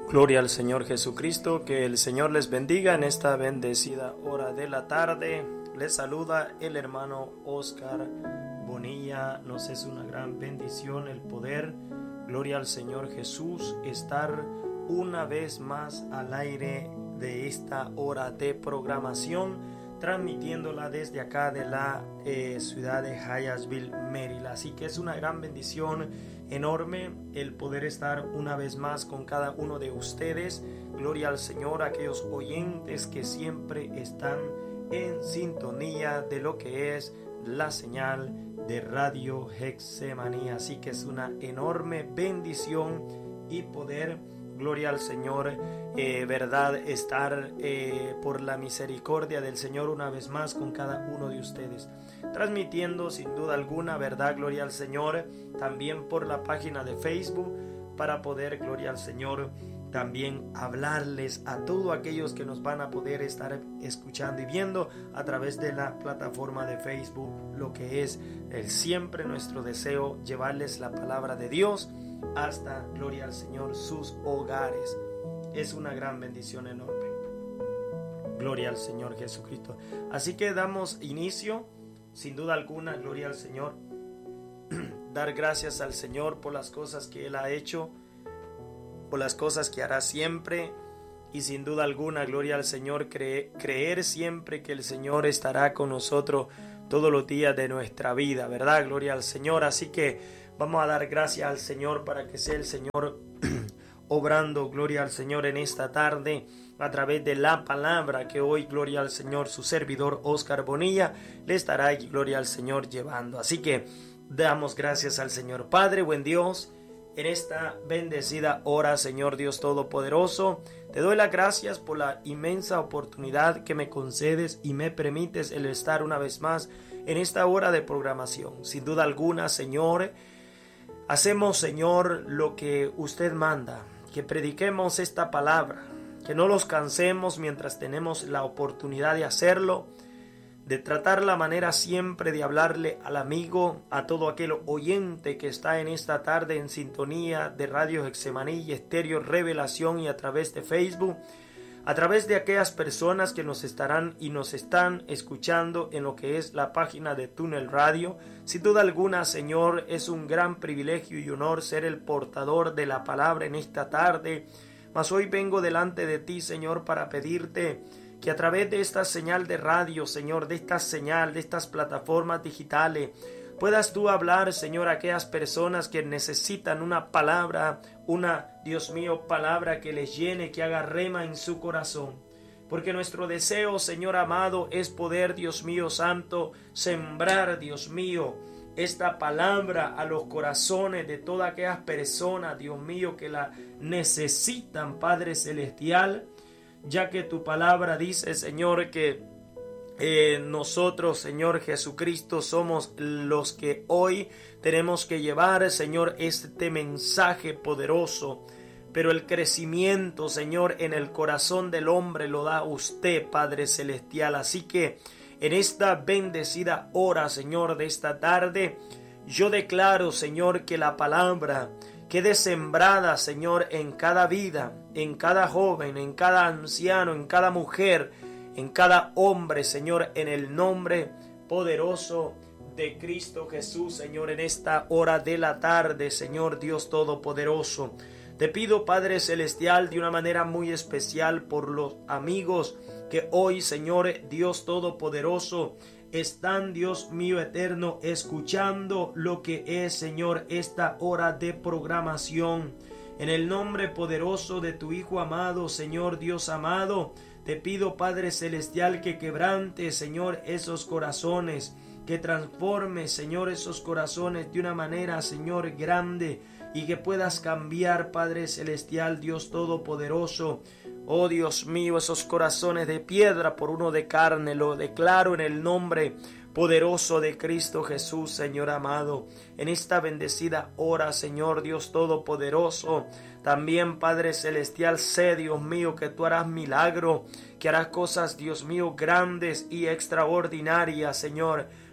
Gloria al Señor Jesucristo, que el Señor les bendiga en esta bendecida hora de la tarde. Les saluda el hermano Oscar Bonilla. Nos es una gran bendición el poder, gloria al Señor Jesús, estar una vez más al aire de esta hora de programación, transmitiéndola desde acá de la ciudad de Hyattsville, Maryland. Así que es una gran bendición enorme el poder estar una vez más con cada uno de ustedes. Gloria al Señor, aquellos oyentes que siempre están en sintonía de lo que es la señal de Radio Getsemaní. Así que es una enorme bendición y poder, gloria al Señor, verdad, estar por la misericordia del Señor una vez más con cada uno de ustedes, transmitiendo sin duda alguna, verdad, gloria al Señor, también por la página de Facebook, para poder, gloria al Señor, también hablarles a todos aquellos que nos van a poder estar escuchando y viendo a través de la plataforma de Facebook, lo que es siempre nuestro deseo, llevarles la palabra de Dios hasta, gloria al Señor, sus hogares. Es una gran bendición enorme. Gloria al Señor Jesucristo. Así que damos inicio, sin duda alguna, gloria al Señor. Dar gracias al Señor por las cosas que Él ha hecho, por las cosas que hará siempre. Y sin duda alguna, gloria al Señor, creer siempre que el Señor estará con nosotros todos los días de nuestra vida, ¿verdad? Gloria al Señor. Así que vamos a dar gracias al Señor para que sea el Señor obrando, gloria al Señor, en esta tarde a través de la palabra que hoy, gloria al Señor, su servidor Oscar Bonilla le estará, gloria al Señor, llevando. Así que damos gracias al Señor. Padre, buen Dios, en esta bendecida hora, Señor Dios Todopoderoso, te doy las gracias por la inmensa oportunidad que me concedes y me permites el estar una vez más en esta hora de programación. Sin duda alguna, Señor, hacemos, Señor, lo que usted manda, que prediquemos esta palabra, que no los cansemos mientras tenemos la oportunidad de hacerlo, de tratar la manera siempre de hablarle al amigo, a todo aquel oyente que está en esta tarde en sintonía de Radio Getsemaní y Estéreo Revelación y a través de Facebook, a través de aquellas personas que nos estarán y nos están escuchando en lo que es la página de Túnel Radio. Sin duda alguna, Señor, es un gran privilegio y honor ser el portador de la palabra en esta tarde. Mas hoy vengo delante de ti, Señor, para pedirte que a través de esta señal de radio, Señor, de esta señal, de estas plataformas digitales, puedas tú hablar, Señor, a aquellas personas que necesitan una palabra, Dios mío, palabra que les llene, que haga rema en su corazón. Porque nuestro deseo, Señor amado, es poder, Dios mío santo, sembrar, Dios mío, esta palabra a los corazones de todas aquellas personas, Dios mío, que la necesitan, Padre Celestial, ya que tu palabra dice, Señor, que nosotros, Señor Jesucristo, somos los que hoy tenemos que llevar, Señor, este mensaje poderoso. Pero el crecimiento, Señor, en el corazón del hombre lo da usted, Padre Celestial. Así que en esta bendecida hora, Señor, de esta tarde, yo declaro, Señor, que la palabra quede sembrada, Señor, en cada vida, en cada joven, en cada anciano, en cada mujer, en cada hombre, Señor, en el nombre poderoso de Cristo Jesús, Señor, en esta hora de la tarde, Señor Dios Todopoderoso. Te pido, Padre Celestial, de una manera muy especial por los amigos que hoy, Señor Dios Todopoderoso, están, Dios mío eterno, escuchando lo que es, Señor, esta hora de programación. En el nombre poderoso de tu Hijo amado, Señor Dios amado, te pido, Padre Celestial, que quebrante, Señor, esos corazones, que transforme, Señor, esos corazones de una manera, Señor, grande, y que puedas cambiar, Padre Celestial, Dios Todopoderoso, oh Dios mío, esos corazones de piedra por uno de carne. Lo declaro en el nombre poderoso de Cristo Jesús, Señor amado, en esta bendecida hora, Señor Dios Todopoderoso. También, Padre Celestial, sé, Dios mío, que tú harás milagro, que harás cosas, Dios mío, grandes y extraordinarias, Señor,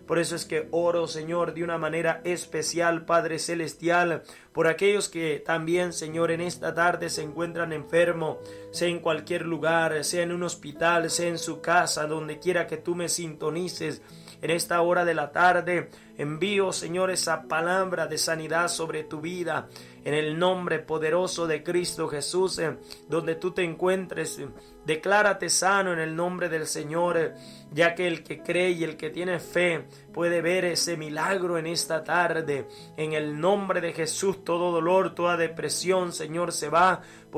Por eso es que oro, Señor, de una manera especial, Padre Celestial, por aquellos que también, Señor, en esta tarde se encuentran enfermos, sea en cualquier lugar, sea en un hospital, sea en su casa, donde quiera que tú me sintonices. En esta hora de la tarde envío, Señor, esa palabra de sanidad sobre tu vida. En el nombre poderoso de Cristo Jesús, donde tú te encuentres, declárate sano en el nombre del Señor, ya que el que cree y el que tiene fe puede ver ese milagro en esta tarde. En el nombre de Jesús, todo dolor, toda depresión, Señor, se va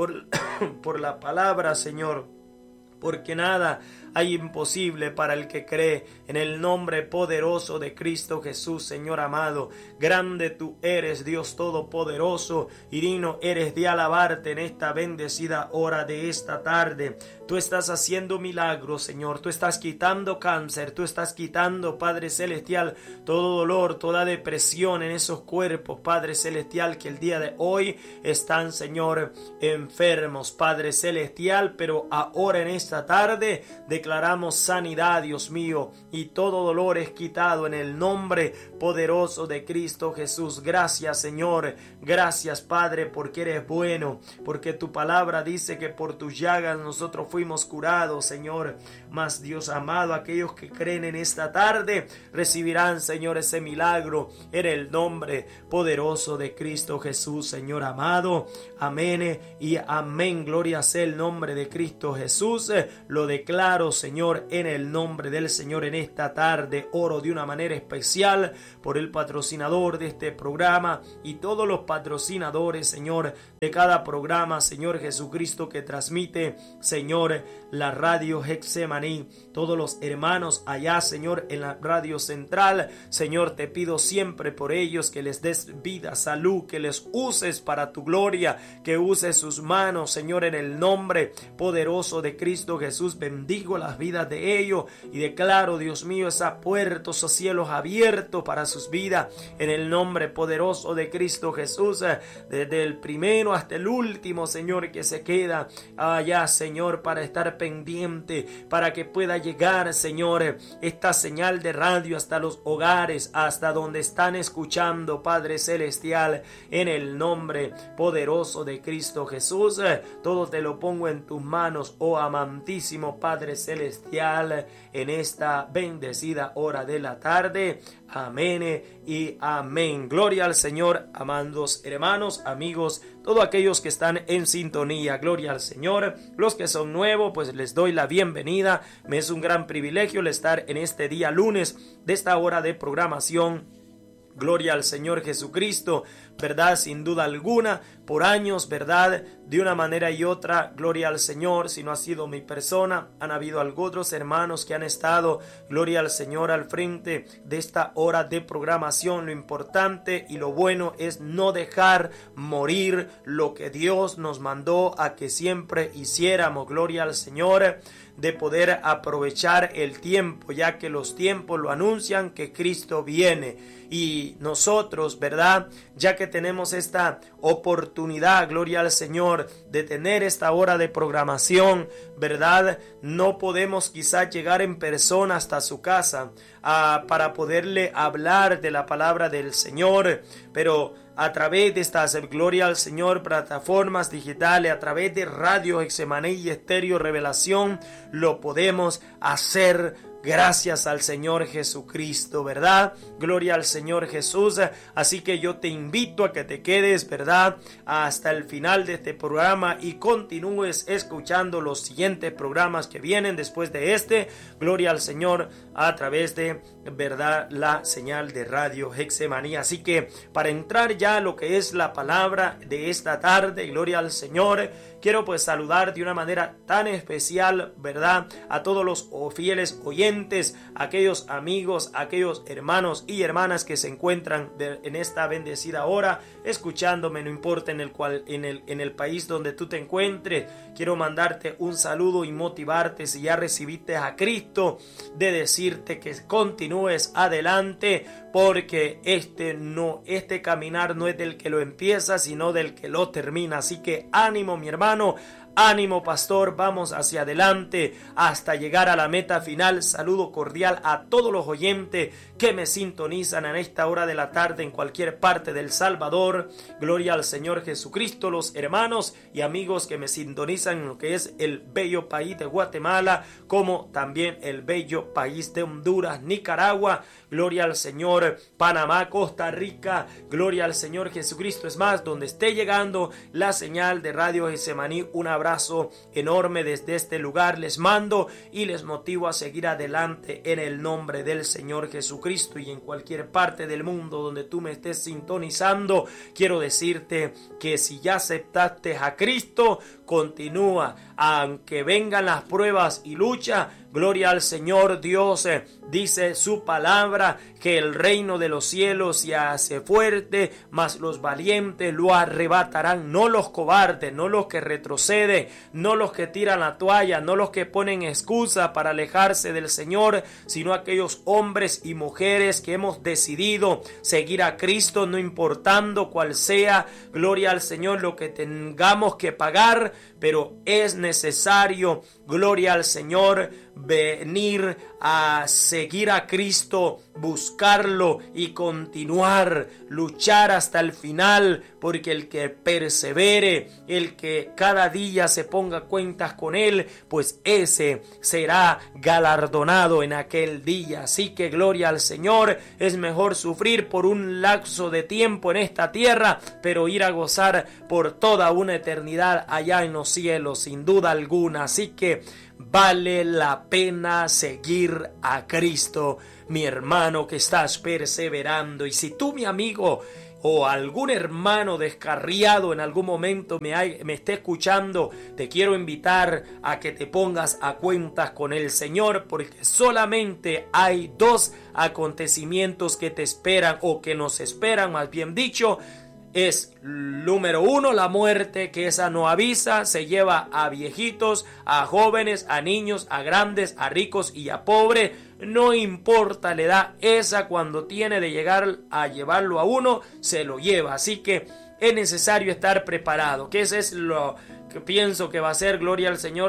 por la palabra, Señor, porque nada hay imposible para el que cree. En el nombre poderoso de Cristo Jesús, Señor amado, grande tú eres, Dios todopoderoso, y digno eres de alabarte en esta bendecida hora de esta tarde. Tú estás haciendo milagros, Señor, tú estás quitando cáncer, tú estás quitando, Padre Celestial, todo dolor, toda depresión en esos cuerpos, Padre Celestial, que el día de hoy están, Señor, enfermos, Padre Celestial, pero ahora en esta tarde declaramos sanidad, Dios mío, y todo dolor es quitado en el nombre poderoso de Cristo Jesús. Gracias, Señor, gracias, Padre, porque eres bueno, porque tu palabra dice que por tus llagas nosotros fuimos curados, Señor. Mas, Dios amado, aquellos que creen en esta tarde recibirán, Señor, ese milagro en el nombre poderoso de Cristo Jesús, Señor amado. Amén y amén. Gloria sea el nombre de Cristo Jesús. Lo declaro, Señor, en el nombre del Señor en esta tarde. Oro de una manera especial por el patrocinador de este programa y todos los patrocinadores, Señor, de cada programa, Señor Jesucristo, que transmite, Señor, la radio Getsemaní. Todos los hermanos allá, Señor, en la radio central, Señor, te pido siempre por ellos que les des vida, salud, que les uses para tu gloria, que uses sus manos, Señor, en el nombre poderoso de Cristo Jesús. Bendigo las vidas de ellos y declaro, Dios mío, esas puertas, esos cielos abiertos para sus vidas en el nombre poderoso de Cristo Jesús, desde el primero hasta el último, Señor, que se queda allá, Señor, para estar pendiente, para que pueda llegar, Señor, esta señal de radio hasta los hogares, hasta donde están escuchando, Padre Celestial, en el nombre poderoso de Cristo Jesús. Todo te lo pongo en tus manos, oh amantísimo Padre Celestial, en esta bendecida hora de la tarde. Amén y amén. Gloria al Señor, amados hermanos, amigos, todos aquellos que están en sintonía. Gloria al Señor. Los que son nuevos, pues les doy la bienvenida. Me es un gran privilegio el estar en este día lunes de esta hora de programación. Gloria al Señor Jesucristo, ¿verdad? Sin duda alguna, por años, ¿verdad? De una manera y otra, gloria al Señor. Si no ha sido mi persona, han habido otros hermanos que han estado, gloria al Señor, al frente de esta hora de programación. Lo importante y lo bueno es no dejar morir lo que Dios nos mandó a que siempre hiciéramos, gloria al Señor, de poder aprovechar el tiempo, ya que los tiempos lo anuncian que Cristo viene. Y nosotros, ¿verdad? Ya que tenemos esta oportunidad, gloria al Señor, de tener esta hora de programación, ¿verdad? No podemos quizás llegar en persona hasta su casa para poderle hablar de la palabra del Señor, pero a través de estas, gloria al Señor, plataformas digitales, a través de Radio Getsemaní y Estéreo Revelación, lo podemos hacer. Gracias al Señor Jesucristo, ¿verdad? Gloria al Señor Jesús. Así que yo te invito a que te quedes, ¿verdad? Hasta el final de este programa y continúes escuchando los siguientes programas que vienen después de este. Gloria al Señor a través de, ¿verdad?, la señal de Radio Getsemaní. Así que para entrar ya a lo que es la palabra de esta tarde, gloria al Señor, quiero pues saludar de una manera tan especial, ¿verdad?, a todos los fieles oyentes, aquellos amigos, aquellos hermanos y hermanas que se encuentran en esta bendecida hora, escuchándome, no importa en el país donde tú te encuentres. Quiero mandarte un saludo y motivarte, si ya recibiste a Cristo, de decirte que continúes adelante, porque este caminar no es del que lo empieza, sino del que lo termina. Así que ánimo, mi hermano, Ánimo, pastor, vamos hacia adelante hasta llegar a la meta final. Saludo cordial a todos los oyentes que me sintonizan en esta hora de la tarde en cualquier parte del Salvador. Gloria al Señor Jesucristo, los hermanos y amigos que me sintonizan en lo que es el bello país de Guatemala, como también el bello país de Honduras, Nicaragua. Gloria al Señor, Panamá, Costa Rica. Gloria al Señor Jesucristo. Es más, donde esté llegando la señal de Radio Getsemaní, un abrazo enorme desde este lugar les mando y les motivo a seguir adelante en el nombre del Señor Jesucristo. Y en cualquier parte del mundo donde tú me estés sintonizando, quiero decirte que si ya aceptaste a Cristo, continúa, aunque vengan las pruebas y lucha. Gloria al Señor. Dios dice su palabra que el reino de los cielos se hace fuerte, mas los valientes lo arrebatarán. No los cobardes, no los que retroceden, no los que tiran la toalla, no los que ponen excusa para alejarse del Señor, sino aquellos hombres y mujeres que hemos decidido seguir a Cristo, no importando cuál sea, gloria al Señor, lo que tengamos que pagar, pero es necesario, gloria al Señor, venir a seguir a Cristo, buscarlo y continuar, luchar hasta el final, porque el que persevere, el que cada día se ponga cuentas con Él, pues ese será galardonado en aquel día. Así que gloria al Señor. Es mejor sufrir por un lapso de tiempo en esta tierra, pero ir a gozar por toda una eternidad allá en los cielos, sin duda alguna. Así que vale la pena seguir a Cristo, mi hermano, que estás perseverando. Y si tú, mi amigo, o algún hermano descarriado en algún momento me esté escuchando, te quiero invitar a que te pongas a cuentas con el Señor, porque solamente hay dos acontecimientos que te esperan, o que nos esperan, más bien dicho. Es número uno, la muerte, que esa no avisa, se lleva a viejitos, a jóvenes, a niños, a grandes, a ricos y a pobres. No importa la edad, esa cuando tiene de llegar a llevarlo a uno, se lo lleva. Así que es necesario estar preparado, que ese es lo que pienso que va a ser, gloria al Señor,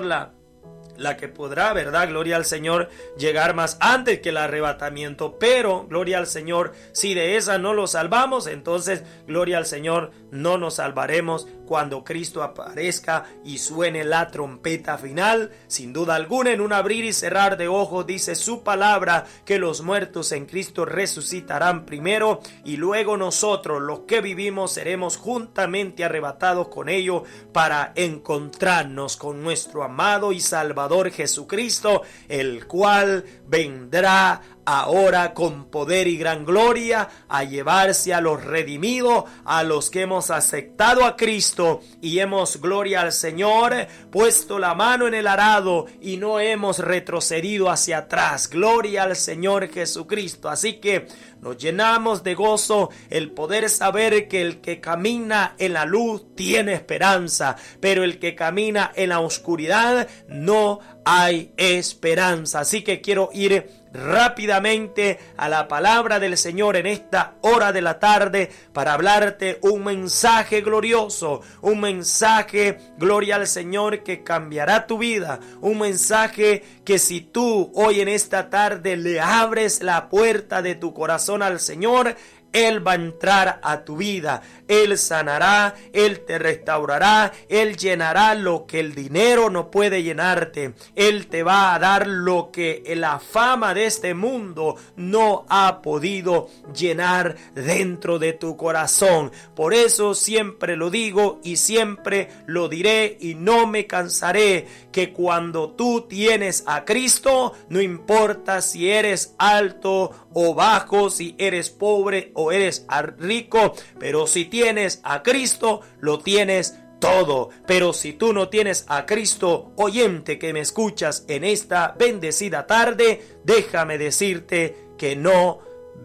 la que podrá, ¿verdad? Gloria al Señor, llegar más antes que el arrebatamiento. Pero, gloria al Señor, si de esa no lo salvamos, entonces, gloria al Señor, no nos salvaremos cuando Cristo aparezca y suene la trompeta final. Sin duda alguna, en un abrir y cerrar de ojos, dice su palabra que los muertos en Cristo resucitarán primero, y luego nosotros, los que vivimos, seremos juntamente arrebatados con ellos para encontrarnos con nuestro amado y Salvador Jesucristo, el cual vendrá ahora con poder y gran gloria a llevarse a los redimidos, a los que hemos aceptado a Cristo y hemos, gloria al Señor, puesto la mano en el arado y no hemos retrocedido hacia atrás. Gloria al Señor Jesucristo. Así que nos llenamos de gozo el poder saber que el que camina en la luz tiene esperanza, pero el que camina en la oscuridad no hay esperanza. Así que quiero ir rápidamente a la palabra del Señor en esta hora de la tarde para hablarte un mensaje glorioso, un mensaje, gloria al Señor, que cambiará tu vida, un mensaje que si tú hoy en esta tarde le abres la puerta de tu corazón al Señor, Él va a entrar a tu vida, Él sanará, Él te restaurará, Él llenará lo que el dinero no puede llenarte, Él te va a dar lo que la fama de este mundo no ha podido llenar dentro de tu corazón. Por eso siempre lo digo y siempre lo diré y no me cansaré, que cuando tú tienes a Cristo, no importa si eres alto o bajo, si eres pobre o eres rico, pero si tienes a Cristo, lo tienes todo. Pero si tú no tienes a Cristo, oyente que me escuchas en esta bendecida tarde, déjame decirte que no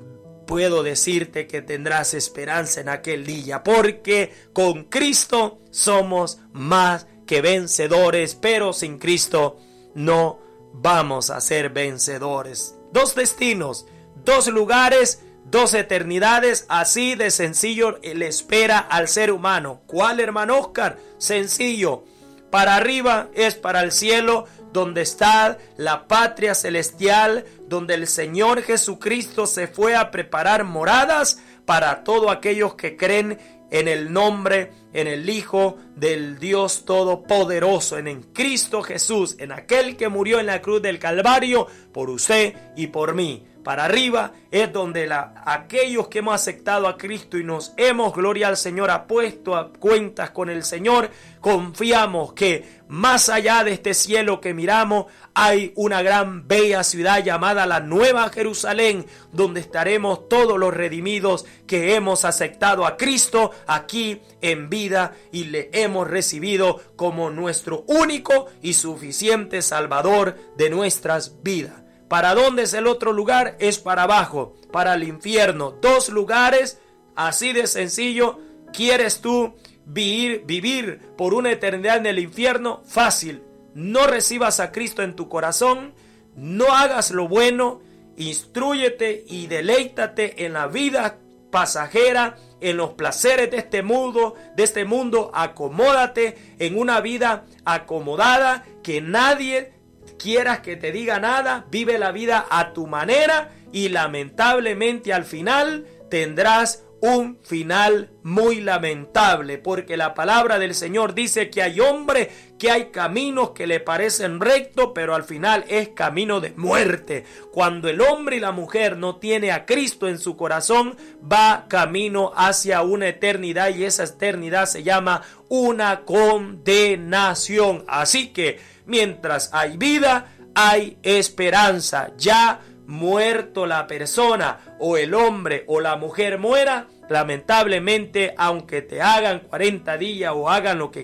puedo decirte que tendrás esperanza en aquel día, porque con Cristo somos más que vencedores, pero sin Cristo no vamos a ser vencedores. Dos destinos, dos lugares, dos eternidades, así de sencillo le espera al ser humano. ¿Cuál, hermano Oscar? Sencillo. Para arriba es para el cielo, donde está la patria celestial, donde el Señor Jesucristo se fue a preparar moradas para todos aquellos que creen en el nombre, en el Hijo del Dios Todopoderoso, en Cristo Jesús, en aquel que murió en la cruz del Calvario por usted y por mí. Para arriba es donde aquellos que hemos aceptado a Cristo y nos hemos, gloria al Señor, ha puesto a cuentas con el Señor, confiamos que más allá de este cielo que miramos hay una gran bella ciudad llamada la Nueva Jerusalén, donde estaremos todos los redimidos que hemos aceptado a Cristo aquí en vida y le hemos recibido como nuestro único y suficiente Salvador de nuestras vidas. ¿Para dónde es el otro lugar? Es para abajo, para el infierno. 2 lugares, así de sencillo. ¿Quieres tú vivir por una eternidad en el infierno? Fácil. No recibas a Cristo en tu corazón, no hagas lo bueno, instrúyete y deleítate en la vida pasajera, en los placeres de este mundo, acomódate en una vida acomodada, que nadie quieras que te diga nada, vive la vida a tu manera y lamentablemente al final tendrás un final muy lamentable, porque la palabra del Señor dice que hay hombres, que hay caminos que le parecen rectos, pero al final es camino de muerte. Cuando el hombre y la mujer no tiene a Cristo en su corazón, va camino hacia una eternidad, y esa eternidad se llama una condenación. Así que mientras hay vida, hay esperanza. Ya muerto la persona, o el hombre o la mujer muera, lamentablemente, aunque te hagan 40 días o hagan lo que